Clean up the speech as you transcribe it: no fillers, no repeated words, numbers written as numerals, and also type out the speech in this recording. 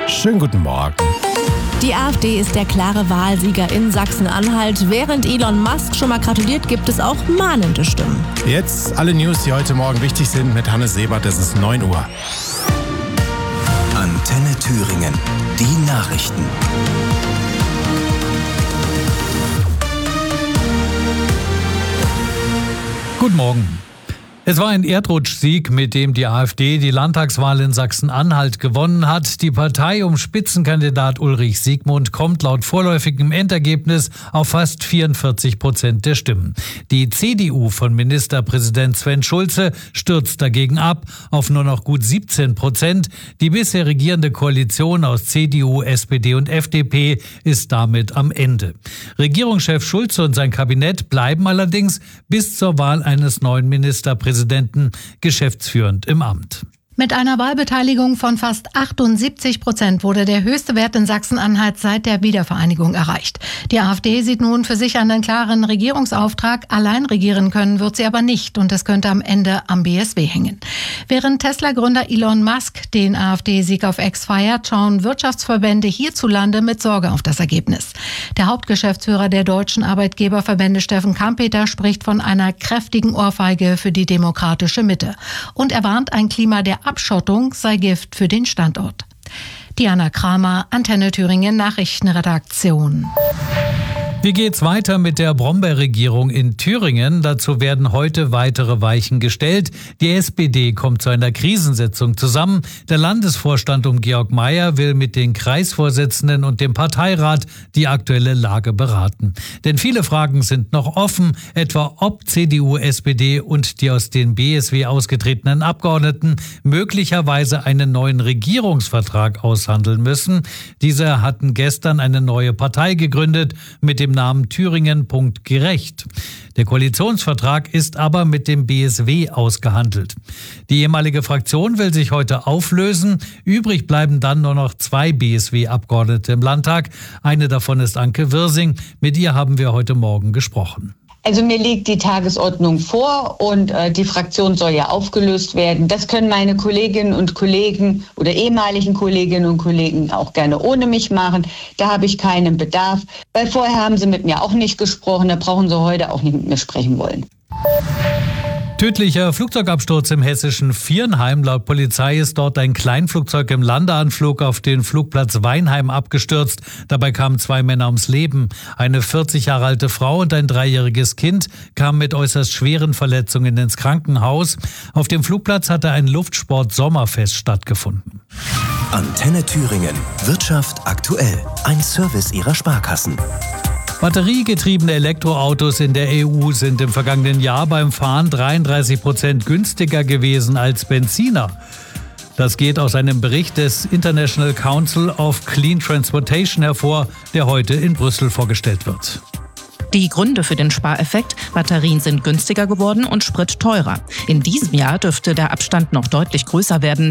Schönen guten Morgen. Die AfD ist der klare Wahlsieger in Sachsen-Anhalt. Während Elon Musk schon mal gratuliert, gibt es auch mahnende Stimmen. Jetzt alle News, die heute Morgen wichtig sind, mit Hannes Sebert. Es ist 9 Uhr. Antenne Thüringen. Die Nachrichten. Guten Morgen. Es war ein Erdrutschsieg, mit dem die AfD die Landtagswahl in Sachsen-Anhalt gewonnen hat. Die Partei um Spitzenkandidat Ulrich Siegmund kommt laut vorläufigem Endergebnis auf fast 44% der Stimmen. Die CDU von Ministerpräsident Sven Schulze stürzt dagegen ab auf nur noch gut 17%. Die bisher regierende Koalition aus CDU, SPD und FDP ist damit am Ende. Regierungschef Schulze und sein Kabinett bleiben allerdings bis zur Wahl eines neuen Ministerpräsidenten geschäftsführend im Amt. Mit einer Wahlbeteiligung von fast 78% wurde der höchste Wert in Sachsen-Anhalt seit der Wiedervereinigung erreicht. Die AfD sieht nun für sich einen klaren Regierungsauftrag. Allein regieren können wird sie aber nicht und es könnte am Ende am BSW hängen. Während Tesla-Gründer Elon Musk den AfD-Sieg auf X feiert, schauen Wirtschaftsverbände hierzulande mit Sorge auf das Ergebnis. Der Hauptgeschäftsführer der deutschen Arbeitgeberverbände Steffen Kampeter spricht von einer kräftigen Ohrfeige für die demokratische Mitte und er warnt, ein Klima der Abschottung sei Gift für den Standort. Diana Kramer, Antenne Thüringen Nachrichtenredaktion. Wie geht's weiter mit der Brombeerregierung in Thüringen? Dazu werden heute weitere Weichen gestellt. Die SPD kommt zu einer Krisensitzung zusammen. Der Landesvorstand um Georg Mayer will mit den Kreisvorsitzenden und dem Parteirat die aktuelle Lage beraten. Denn viele Fragen sind noch offen, etwa ob CDU, SPD und die aus den BSW ausgetretenen Abgeordneten möglicherweise einen neuen Regierungsvertrag aushandeln müssen. Diese hatten gestern eine neue Partei gegründet mit dem Namen Thüringen.gerecht. Der Koalitionsvertrag ist aber mit dem BSW ausgehandelt. Die ehemalige Fraktion will sich heute auflösen. Übrig bleiben dann nur noch 2 BSW-Abgeordnete im Landtag. Eine davon ist Anke Wirsing. Mit ihr haben wir heute Morgen gesprochen. Also mir liegt die Tagesordnung vor und die Fraktion soll ja aufgelöst werden. Das können meine Kolleginnen und Kollegen oder ehemaligen Kolleginnen und Kollegen auch gerne ohne mich machen. Da habe ich keinen Bedarf, weil vorher haben sie mit mir auch nicht gesprochen. Da brauchen sie heute auch nicht mit mir sprechen wollen. Tödlicher Flugzeugabsturz im hessischen Viernheim. Laut Polizei ist dort ein Kleinflugzeug im Landeanflug auf den Flugplatz Weinheim abgestürzt. Dabei kamen 2 Männer ums Leben. Eine 40 Jahre alte Frau und ein 3-jähriges Kind kamen mit äußerst schweren Verletzungen ins Krankenhaus. Auf dem Flugplatz hatte ein Luftsport-Sommerfest stattgefunden. Antenne Thüringen. Wirtschaft aktuell. Ein Service Ihrer Sparkassen. Batteriegetriebene Elektroautos in der EU sind im vergangenen Jahr beim Fahren 33% günstiger gewesen als Benziner. Das geht aus einem Bericht des International Council of Clean Transportation hervor, der heute in Brüssel vorgestellt wird. Die Gründe für den Spareffekt: Batterien sind günstiger geworden und Sprit teurer. In diesem Jahr dürfte der Abstand noch deutlich größer werden.